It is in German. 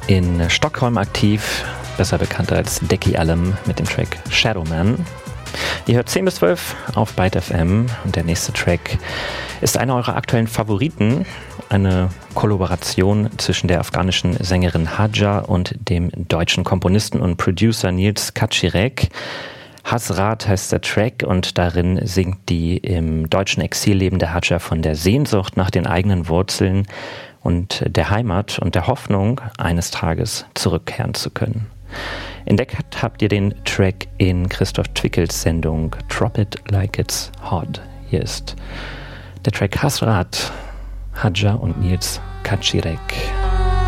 in Stockholm aktiv, besser bekannt als Deki Alem mit dem Track Shadowman. Ihr hört 10 bis 12 auf Byte FM und der nächste Track ist einer eurer aktuellen Favoriten, eine Kollaboration zwischen der afghanischen Sängerin Hadja und dem deutschen Komponisten und Producer Nils Kaczirek. Hasrat heißt der Track und darin singt die im deutschen Exil lebende Hadja von der Sehnsucht nach den eigenen Wurzeln und der Heimat und der Hoffnung, eines Tages zurückkehren zu können. Entdeckt habt ihr den Track in Christoph Twickels Sendung Drop It Like It's Hot. Hier ist der Track Hasrat, Hadja und Nils Kaczirek.